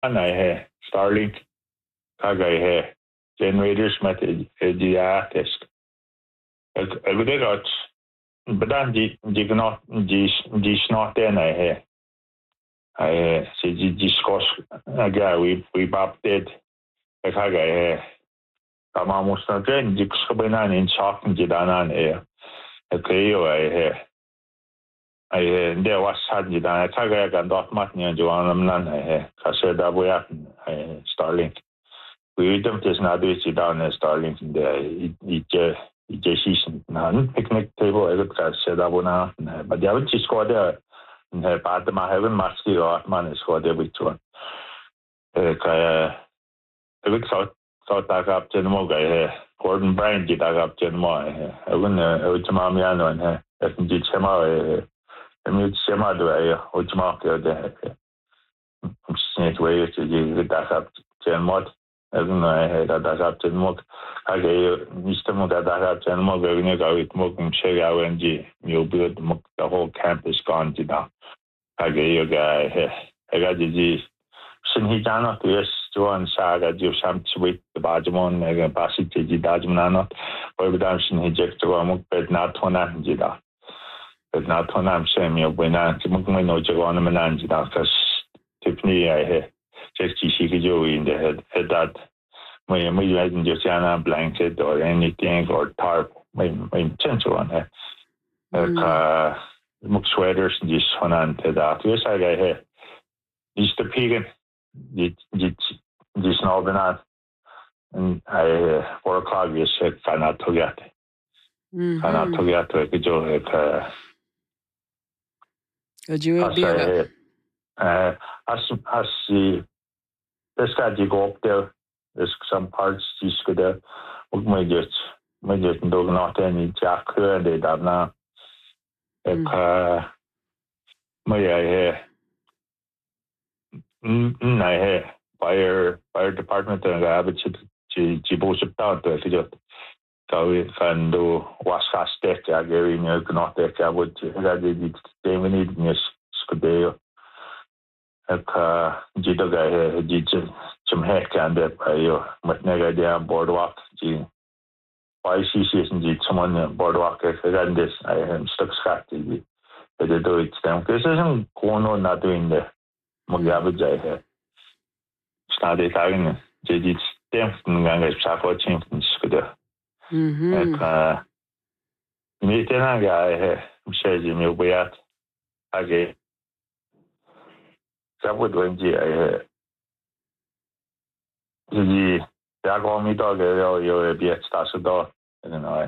Anai he Starlink kagai he generators met di artist. Agde got bedan di gnot di snot anai he. I se di skos aga we bapted kagai he. Kama musna gen di skobenan in shock di danan he. Kayo he. I there was had di dan kagai gan dot mat ni joanam nan he. Kase da boya Starlink. We don't just not do it down there Starlink in the season. Picnic table, I got set up on but the other squad there in her part of my heaven, Maski or man is squad there with one. I look thought back up to the Moga, Gordon Bryan did up to the more. I wouldn't to Mamiano and her, I can get Sema, I mean, Sema do I, which mark there. Snake way to get that up to mod. Even I had that up to Mok. I gave Mr. Moga that up to Mog, I go with Mokum Shega and G. You build the whole campus gone to now. I gave you guy, I got the G. Sinhijano to yes, Joan Saga, do some sweet the Bajamon, I got Basiti, Dajmanano, or without Sinhijek to Mok, but not Tonan Jida. But not Tonam Samuel, when I Mukman no Javan Mananjida, because Tiffany, I had. She could go in the head that my imagine just a blanket or anything or tarp, my intention on it. Muck sweaters and this one and that. Yes, I got here. This the pagan, this Northern and I 4 o'clock, you said, cannot to get. Cannot to get to a joke. Could you be as the this guy you go up there, there's some parts you could may just do not any jack and they done now. May I fire department and habit to Jibosip down to just go and do was fast deck. I gave you not deck. I would did they need news scudeo. Jidoga Jim Heck and the Matnega down boardwalk. YCC and someone boardwalk. And this I am stuck scatty. They do it them. This isn't going on not doing the Mogabajai here. Started having JD stamps and Ganga Chaco Chimpkins. Meeting a guy here, says you may be at again. That would when the Yagomi dog, you'll be at Stassador, I don't know.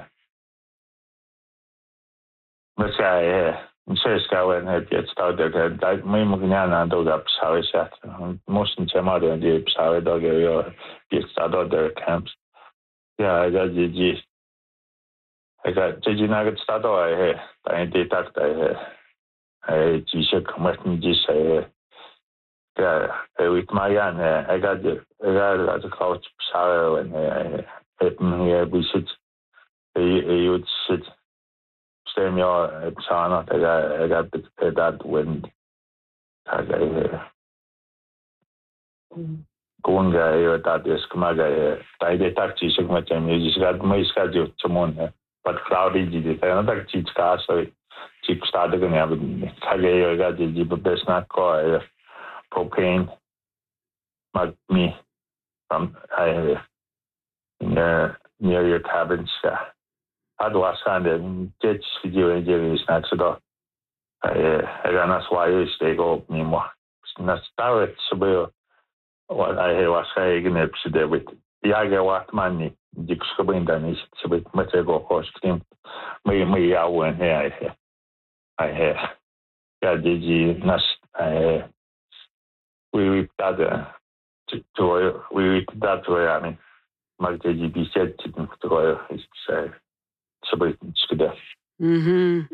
But I says go and have yet started. I may Mugana dog up Sawi set. Most in Chamado and the Sawi dog area get started their camps. Yeah, I got the I got Jiji Nugget started. I detect I G-Ship committing this. With my young, I got the couch sour and here we sit. You would sit, stay me or sauna. I got that wind. I got Gunga, that is Kamaga. I detect you much and you just got my schedule to but cloudy did it. Another cheat car, so cheap started and everything. I got the best not call. Propane, me from near your cabins. I was on the ditch video and Jerry's not so. I don't know why you stay go anymore. Not started so what I was saying there with the Aga what money, Dick's Cabin is a bit much ago horse cream. Me, I went here. I have. Yeah, did you not? We that way. I mean, my JGB said to it's so it's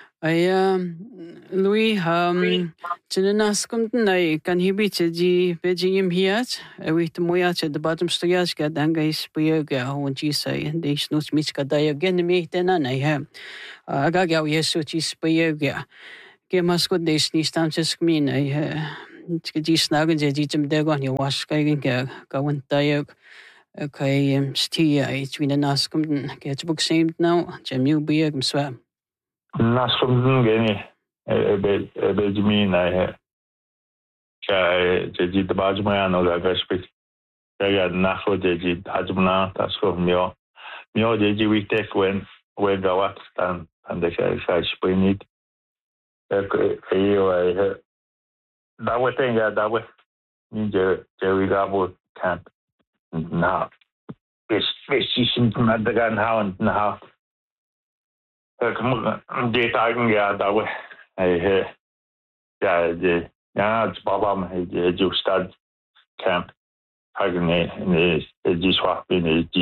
Louis, Chinaskum Nai can he be G. Beijing Hiat, with Moyach at the bottom Stoyaska, Dangais Puyaga, when she say, they snooze Miska Diagen, me, then I have Agaga, yes, which is Puyaga. Gemasco, they sneeze down just mean I die snagen die zum der gan was gegen gawan tayok kai stia ich wie nas kommen geht book same now jemu bieg mswa Nasrum geni Benjamin je de bajma no da gaspik ya nafo je ajmna tasko mio je witek when gawat tan de sai spinit yo dawe tenga dawe ninja je gabo camp na is sin madagan haun na de tagen ja dawe ja de ja babam je stad camp hagen ne je swap in je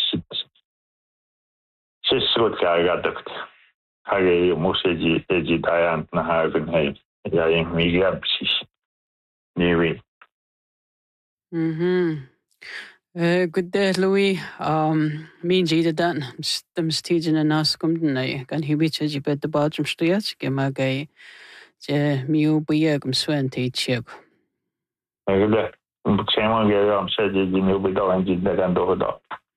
sisrot ga dukt hage moseji je dayan na hagen he ja in miga precies nee good day Louis mean je dan stem stigen en nas komt nee kan hibiche je bet de bathroom stoyat gema gai je miu bieg mswen te chek Ege Bukseman geri am sedi miu bidalan jidden dohoda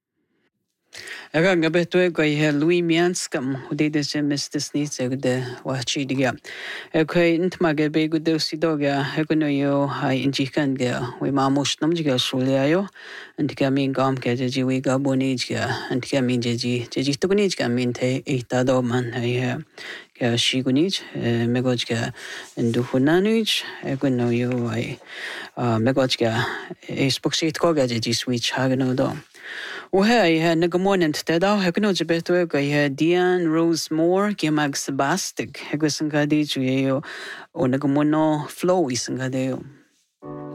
Aga beto he Louis Mianskam de Mr. Snitzer de wachi diga. Int mage be good sidoga hegono yo hai injikan ga we mamush namjiga shuliayo and kamin gam ke ji we ga bonijga and kamin ji to bonijga min te ita do man hai ga shigunij megojga ndu hunanij hegono yo ai megojga spoksit koga ji switch hagno do. وهي نجمونت تداو هكنو جبتو هي ديان روز مور كيماغ سباستيك هكو سنغادي جيو ونجمونو فلو يسنغاديو